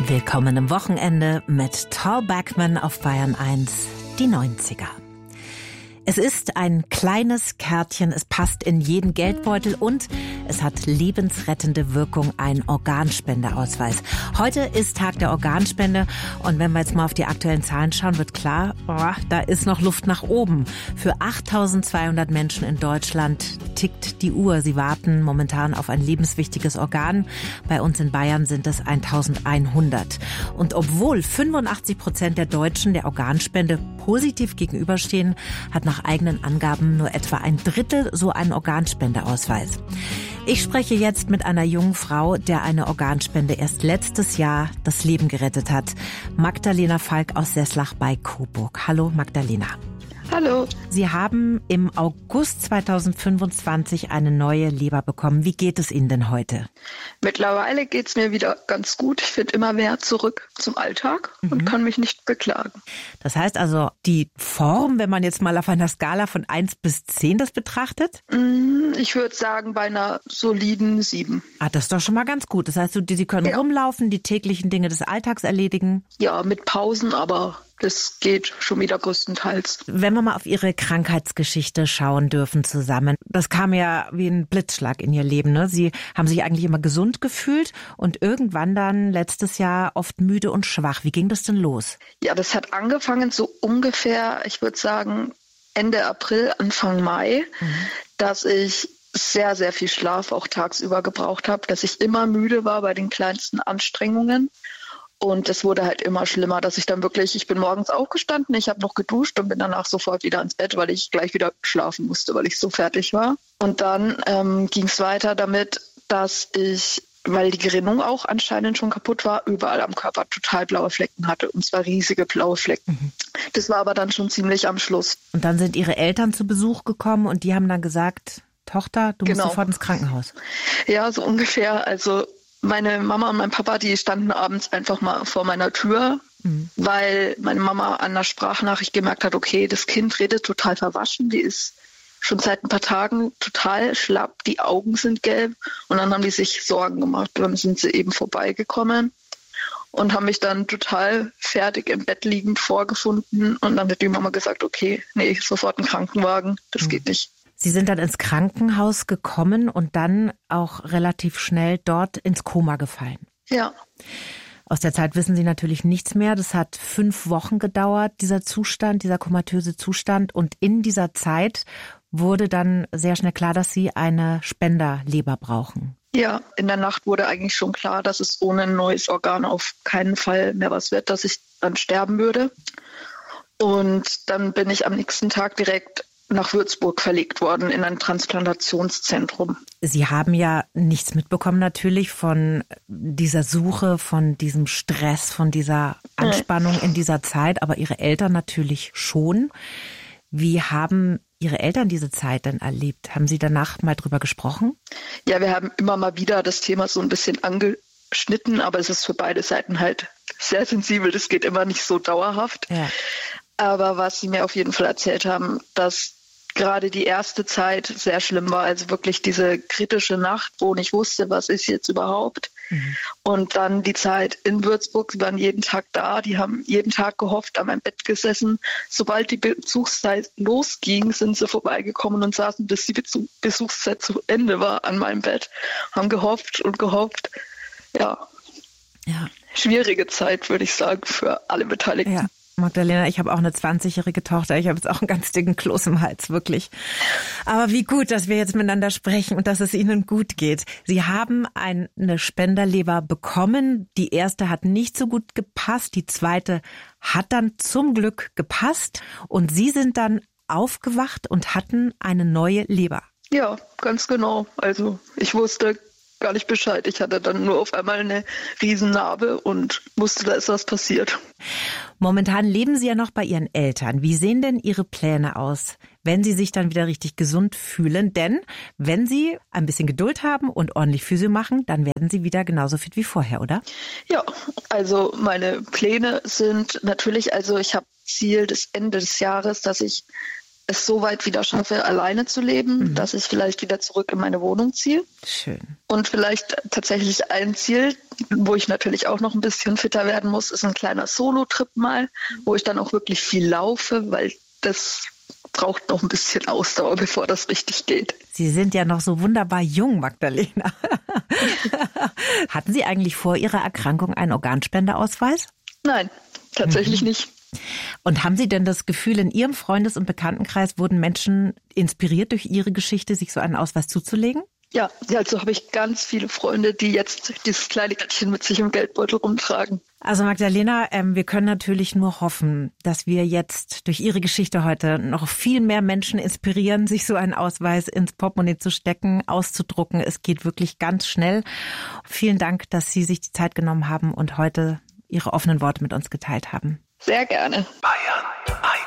Willkommen im Wochenende mit Tall Backman auf Bayern 1, die 90er. Es ist ein kleines Kärtchen, es passt in jeden Geldbeutel und es hat lebensrettende Wirkung, ein Organspendeausweis. Heute ist Tag der Organspende und wenn wir jetzt mal auf die aktuellen Zahlen schauen, wird klar, da ist noch Luft nach oben. Für 8.200 Menschen in Deutschland tickt die Uhr. Sie warten momentan auf ein lebenswichtiges Organ. Bei uns in Bayern sind es 1.100. Und obwohl 85% der Deutschen der Organspende positiv gegenüberstehen, hat nach eigenen Angaben nur etwa ein Drittel so einen Organspendeausweis. Ich spreche jetzt mit einer jungen Frau, der eine Organspende erst letztes Jahr das Leben gerettet hat. Magdalena Falk aus Seßlach bei Coburg. Hallo Magdalena. Hallo. Sie haben im August 2025 eine neue Leber bekommen. Wie geht es Ihnen denn heute? Mittlerweile geht es mir wieder ganz gut. Ich finde immer mehr zurück zum Alltag und kann mich nicht beklagen. Das heißt also, die Form, wenn man jetzt mal auf einer Skala von 1 bis 10 das betrachtet? Ich würde sagen, bei einer soliden 7. Das ist doch schon mal ganz gut. Das heißt, Sie können rumlaufen, die täglichen Dinge des Alltags erledigen? Ja, mit Pausen, aber das geht schon wieder größtenteils. Wenn wir mal auf Ihre Krankheitsgeschichte schauen dürfen zusammen, das kam ja wie ein Blitzschlag in Ihr Leben, ne? Sie haben sich eigentlich immer gesund gefühlt und irgendwann dann letztes Jahr oft müde und schwach. Wie ging das denn los? Ja, das hat angefangen so ungefähr, ich würde sagen, Ende April, Anfang Mai, dass ich sehr, sehr viel Schlaf auch tagsüber gebraucht habe, dass ich immer müde war bei den kleinsten Anstrengungen. Und es wurde halt immer schlimmer, dass ich dann wirklich, ich bin morgens aufgestanden, ich habe noch geduscht und bin danach sofort wieder ins Bett, weil ich gleich wieder schlafen musste, weil ich so fertig war. Und dann ging es weiter damit, dass ich, weil die Gerinnung auch anscheinend schon kaputt war, überall am Körper total blaue Flecken hatte, und zwar riesige blaue Flecken. Das war aber dann schon ziemlich am Schluss. Und dann sind Ihre Eltern zu Besuch gekommen und die haben dann gesagt, Tochter, du musst sofort ins Krankenhaus. Ja, so ungefähr. Also meine Mama und mein Papa, die standen abends einfach mal vor meiner Tür, weil meine Mama an der Sprachnachricht gemerkt hat, okay, das Kind redet total verwaschen, die ist schon seit ein paar Tagen total schlapp, die Augen sind gelb, und dann haben die sich Sorgen gemacht. Dann sind sie eben vorbeigekommen und haben mich dann total fertig im Bett liegend vorgefunden, und dann hat die Mama gesagt, okay, nee, sofort einen Krankenwagen, das geht nicht. Sie sind dann ins Krankenhaus gekommen und dann auch relativ schnell dort ins Koma gefallen. Ja. Aus der Zeit wissen Sie natürlich nichts mehr. Das hat 5 Wochen gedauert, dieser Zustand, dieser komatöse Zustand. Und in dieser Zeit wurde dann sehr schnell klar, dass Sie eine Spenderleber brauchen. Ja, in der Nacht wurde eigentlich schon klar, dass es ohne ein neues Organ auf keinen Fall mehr was wird, dass ich dann sterben würde. Und dann bin ich am nächsten Tag direkt nach Würzburg verlegt worden in ein Transplantationszentrum. Sie haben ja nichts mitbekommen natürlich von dieser Suche, von diesem Stress, von dieser Anspannung in dieser Zeit, aber Ihre Eltern natürlich schon. Wie haben Ihre Eltern diese Zeit denn erlebt? Haben Sie danach mal drüber gesprochen? Ja, wir haben immer mal wieder das Thema so ein bisschen angeschnitten, aber es ist für beide Seiten halt sehr sensibel. Das geht immer nicht so dauerhaft. Ja. Aber was sie mir auf jeden Fall erzählt haben, dass gerade die erste Zeit sehr schlimm war, also wirklich diese kritische Nacht, wo ich wusste, was ist jetzt überhaupt. Und dann die Zeit in Würzburg, sie waren jeden Tag da, die haben jeden Tag gehofft, an meinem Bett gesessen. Sobald die Besuchszeit losging, sind sie vorbeigekommen und saßen, bis die Besuchszeit zu Ende war, an meinem Bett. Haben gehofft und gehofft. Ja. Schwierige Zeit, würde ich sagen, für alle Beteiligten. Ja. Magdalena, ich habe auch eine 20-jährige Tochter. Ich habe jetzt auch einen ganz dicken Kloß im Hals, wirklich. Aber wie gut, dass wir jetzt miteinander sprechen und dass es Ihnen gut geht. Sie haben eine Spenderleber bekommen. Die erste hat nicht so gut gepasst. Die zweite hat dann zum Glück gepasst. Und Sie sind dann aufgewacht und hatten eine neue Leber. Ja, ganz genau. Also ich wusste gar nicht Bescheid. Ich hatte dann nur auf einmal eine Riesennarbe und wusste, da ist was passiert. Momentan leben Sie ja noch bei Ihren Eltern. Wie sehen denn Ihre Pläne aus, wenn Sie sich dann wieder richtig gesund fühlen? Denn wenn Sie ein bisschen Geduld haben und ordentlich Physio machen, dann werden Sie wieder genauso fit wie vorher, oder? Ja, also meine Pläne sind natürlich, also ich habe Ziel des Ende des Jahres, dass ich es so weit wieder schaffe, alleine zu leben, dass ich vielleicht wieder zurück in meine Wohnung ziehe. Schön. Und vielleicht tatsächlich ein Ziel, wo ich natürlich auch noch ein bisschen fitter werden muss, ist ein kleiner Solo-Trip mal, wo ich dann auch wirklich viel laufe, weil das braucht noch ein bisschen Ausdauer, bevor das richtig geht. Sie sind ja noch so wunderbar jung, Magdalena. Hatten Sie eigentlich vor Ihrer Erkrankung einen Organspendeausweis? Nein, tatsächlich nicht. Und haben Sie denn das Gefühl, in Ihrem Freundes- und Bekanntenkreis wurden Menschen inspiriert durch Ihre Geschichte, sich so einen Ausweis zuzulegen? Ja, also habe ich ganz viele Freunde, die jetzt dieses kleine Kärtchen mit sich im Geldbeutel rumtragen. Also Magdalena, wir können natürlich nur hoffen, dass wir jetzt durch Ihre Geschichte heute noch viel mehr Menschen inspirieren, sich so einen Ausweis ins Portemonnaie zu stecken, auszudrucken. Es geht wirklich ganz schnell. Vielen Dank, dass Sie sich die Zeit genommen haben und heute Ihre offenen Worte mit uns geteilt haben. Sehr gerne. Bayern 1.